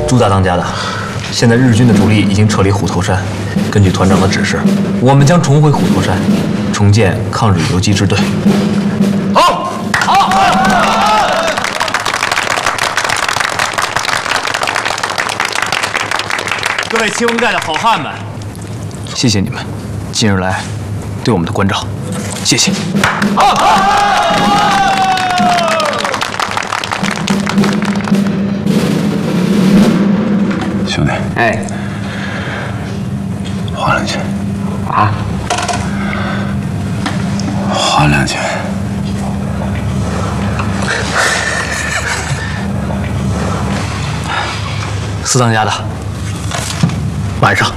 朱大当家的，现在日军的主力已经撤离虎头山。根据团长的指示，我们将重回虎头山，重建抗日游击支队。好，好。各位七峰寨的好汉们，谢谢你们近日来对我们的关照，谢谢。 兄弟， 哎， 划两拳啊， 划两拳。 四当家的，晚上。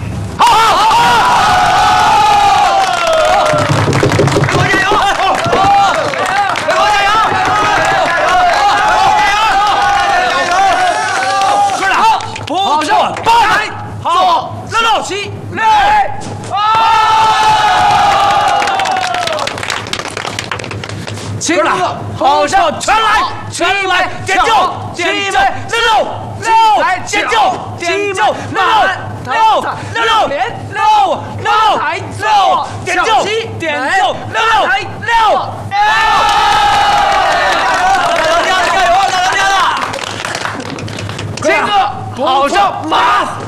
亲哥，好上全来，全来点救，起来六，点救，起六，点救，点救，六。亲哥，好上马。